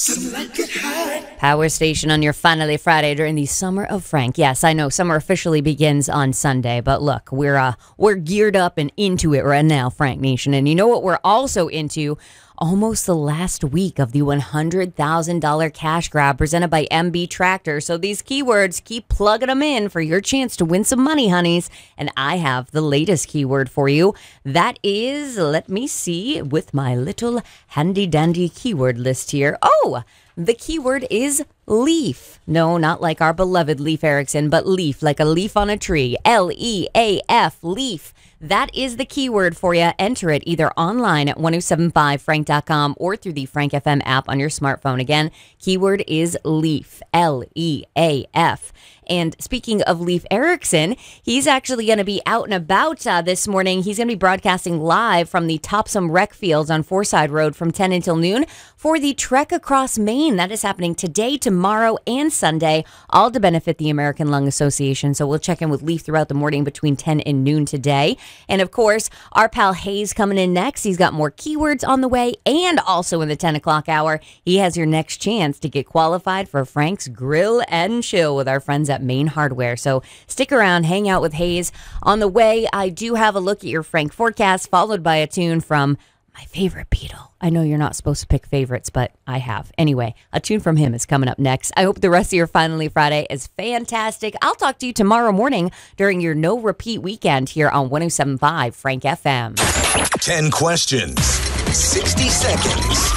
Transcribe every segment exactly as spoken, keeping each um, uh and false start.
Some like it hot. Power Station on your Finally Friday during the Summer of Frank. Yes, I know summer officially begins on Sunday, but look, we're uh, we're geared up and into it right now, Frank Nation. And you know what we're also into? Almost the last week of the one hundred thousand dollars cash grab presented by M B Tractor. So these keywords, keep plugging them in for your chance to win some money, honeys. And I have the latest keyword for you. That is, let me see, with my little handy dandy keyword list here. Oh, the keyword is leaf. No, not like our beloved Leif Erikson, but leaf, like a leaf on a tree. L E A F, leaf. That is the keyword for you. Enter it either online at ten seventy-five frank dot com or through the Frank F M app on your smartphone. Again, keyword is leaf, L E A F. And speaking of Leif Erikson, he's actually going to be out and about uh, this morning. He's going to be broadcasting live from the Topsom Rec Fields on Forside Road from ten until noon for the Trek Across Maine. That is happening today, tomorrow, and Sunday, all to benefit the American Lung Association. So we'll check in with Leif throughout the morning between ten and noon today. And of course, our pal Hayes coming in next. He's got more keywords on the way, and also in the ten o'clock hour, he has your next chance to get qualified for Frank's Grill and Chill with our friends at Maine Hardware. So stick around, hang out with Hayes. On the way, I do have a look at your Frank forecast, followed by a tune from my favorite Beatle. I know you're not supposed to pick favorites, but I have. Anyway, a tune from him is coming up next. I hope the rest of your Finally Friday is fantastic. I'll talk to you tomorrow morning during your no repeat weekend here on ten seventy-five Frank F M. ten questions, sixty seconds,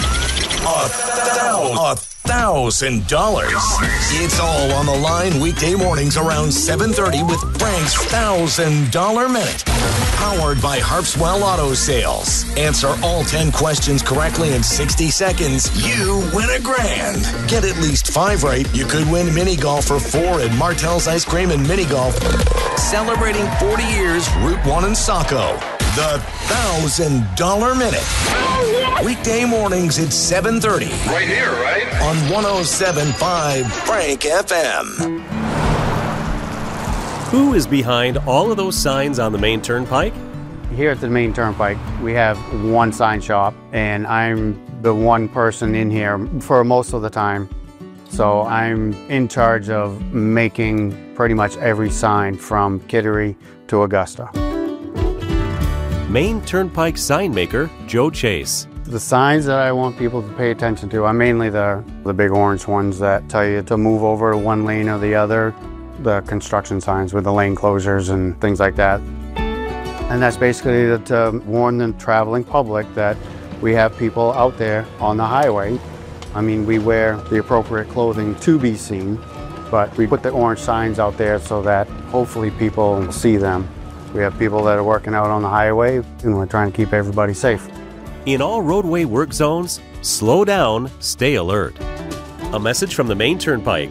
a thousand. Thousand dollars. It's all on the line weekday mornings around seven thirty with Frank's Thousand Dollar Minute, powered by Harpswell Auto Sales. Answer all ten questions correctly in sixty seconds. You win a grand. Get at least five right. You could win mini golf for four at Martell's Ice Cream and Mini Golf. Celebrating forty years, Route One in Saco. The Thousand Dollar Minute. Weekday mornings at seven thirty. Right here, right? On ten seventy-five Frank F M. Who is behind all of those signs on the Maine Turnpike? Here at the Maine Turnpike, we have one sign shop, and I'm the one person in here for most of the time. So I'm in charge of making pretty much every sign from Kittery to Augusta. Maine Turnpike sign maker Joe Chase. The signs that I want people to pay attention to are mainly the, the big orange ones that tell you to move over to one lane or the other. The construction signs with the lane closures and things like that. And that's basically to warn the traveling public that we have people out there on the highway. I mean, we wear the appropriate clothing to be seen, but we put the orange signs out there so that hopefully people see them. We have people that are working out on the highway, and we're trying to keep everybody safe. In all roadway work zones, slow down, stay alert. A message from the Maine Turnpike.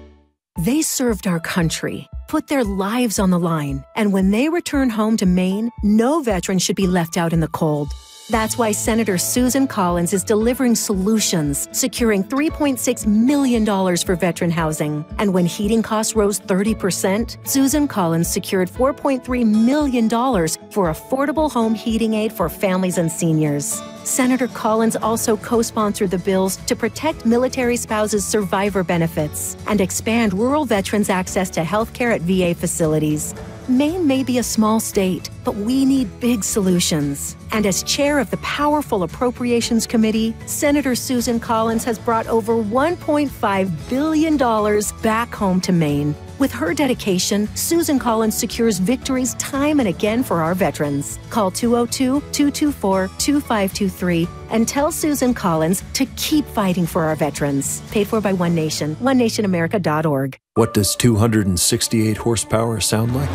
They served our country, put their lives on the line, and when they return home to Maine, no veteran should be left out in the cold. That's why Senator Susan Collins is delivering solutions, securing three point six million dollars for veteran housing. And when heating costs rose thirty percent, Susan Collins secured four point three million dollars for affordable home heating aid for families and seniors. Senator Collins also co-sponsored the bills to protect military spouses' survivor benefits and expand rural veterans' access to health care at V A facilities. Maine may be a small state, but we need big solutions. And as chair of the powerful Appropriations Committee, Senator Susan Collins has brought over one point five billion dollars back home to Maine. With her dedication, Susan Collins secures victories time and again for our veterans. Call two oh two, two two four, two five two three and tell Susan Collins to keep fighting for our veterans. Paid for by One Nation, one nation america dot org. What does two hundred sixty-eight horsepower sound like?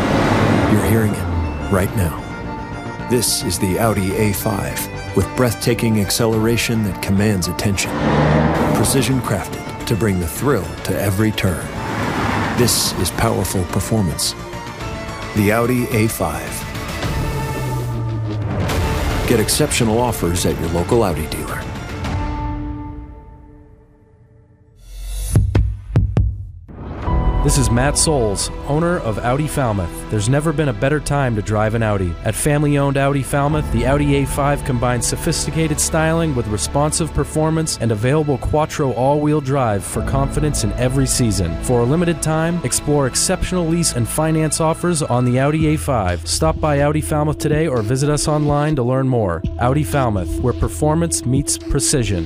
You're hearing it right now. This is the Audi A five with breathtaking acceleration that commands attention. Precision crafted to bring the thrill to every turn. This is powerful performance. The Audi A five. Get exceptional offers at your local Audi dealer. This is Matt Souls, owner of Audi Falmouth. There's never been a better time to drive an Audi. At family-owned Audi Falmouth, the Audi A five combines sophisticated styling with responsive performance and available Quattro all-wheel drive for confidence in every season. For a limited time, explore exceptional lease and finance offers on the Audi A five. Stop by Audi Falmouth today or visit us online to learn more. Audi Falmouth, where performance meets precision.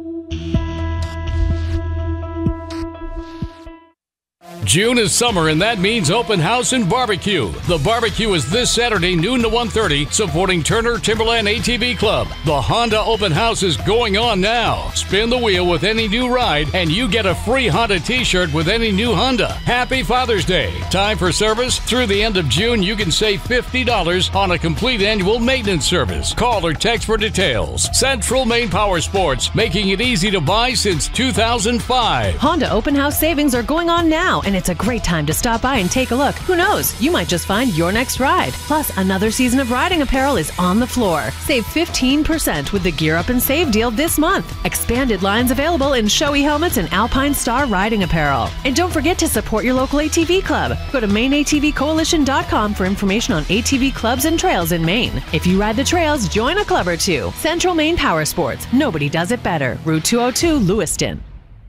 June is summer, and that means open house and barbecue. The barbecue is this Saturday, noon to one thirty, supporting Turner Timberland A T V Club. The Honda open house is going on now. Spin the wheel with any new ride, and you get a free Honda t-shirt with any new Honda. Happy Father's Day. Time for service. Through the end of June, you can save fifty dollars on a complete annual maintenance service. Call or text for details. Central Maine Power Sports, making it easy to buy since two thousand five. Honda open house savings are going on now, and it's a great time to stop by and take a look. Who knows? You might just find your next ride. Plus, another season of riding apparel is on the floor. Save fifteen percent with the Gear Up and Save deal this month. Expanded lines available in Shoei helmets and Alpine Star riding apparel. And don't forget to support your local A T V club. Go to Maine A T V Coalition dot com for information on A T V clubs and trails in Maine. If you ride the trails, join a club or two. Central Maine Power Sports. Nobody does it better. Route two oh two, Lewiston.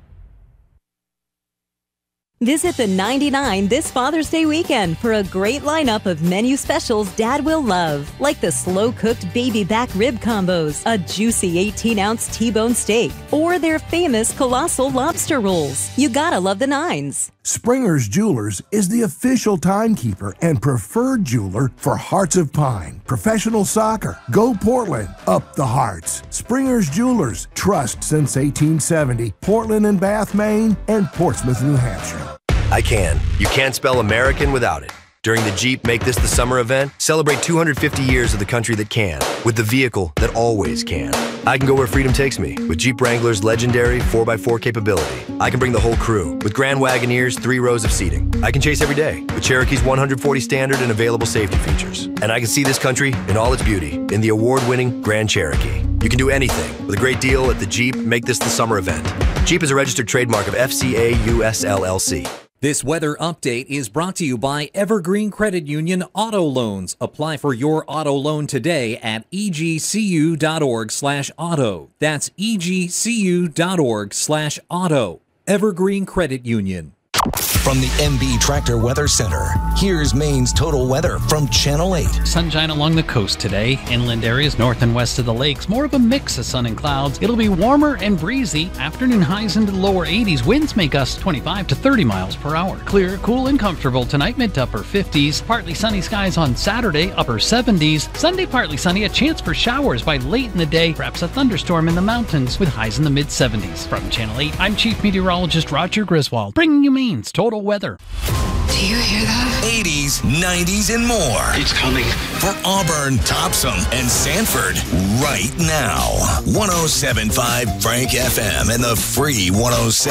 Visit the ninety-nine this Father's Day weekend for a great lineup of menu specials Dad will love, like the slow-cooked baby back rib combos, a juicy eighteen-ounce T-bone steak, or their famous colossal lobster rolls. You gotta love the nines. Springer's Jewelers is the official timekeeper and preferred jeweler for Hearts of Pine, professional soccer, Go Portland, up the Hearts. Springer's Jewelers, trust since eighteen seventy, Portland and Bath, Maine, and Portsmouth, New Hampshire. I can. You can't spell American without it. During the Jeep Make This the Summer event, celebrate two hundred fifty years of the country that can, with the vehicle that always can. I can go where freedom takes me, with Jeep Wrangler's legendary four by four capability. I can bring the whole crew, with Grand Wagoneer's three rows of seating. I can chase every day, with Cherokee's one hundred forty standard and available safety features. And I can see this country in all its beauty, in the award-winning Grand Cherokee. You can do anything, with a great deal at the Jeep Make This the Summer event. Jeep is a registered trademark of F C A U S L L C. This weather update is brought to you by Evergreen Credit Union Auto Loans. Apply for your auto loan today at E G C U dot org slash auto. That's E G C U dot org slash auto. Evergreen Credit Union. From the M B Tractor Weather Center, here's Maine's total weather from Channel eight. Sunshine along the coast today. Inland areas north and west of the lakes. More of a mix of sun and clouds. It'll be warmer and breezy. Afternoon highs into the lower eighties. Winds may gust twenty-five to thirty miles per hour. Clear, cool, and comfortable tonight. Mid to upper fifties. Partly sunny skies on Saturday. Upper seventies. Sunday partly sunny. A chance for showers by late in the day. Perhaps a thunderstorm in the mountains with highs in the mid seventies. From Channel eight, I'm Chief Meteorologist Roger Griswold, bringing you Maine's total weather. Do you hear that? eighties, nineties, and more. It's coming. For Auburn, Topsom, and Sanford, right now. one oh seven point five Frank F M and the free one oh seven.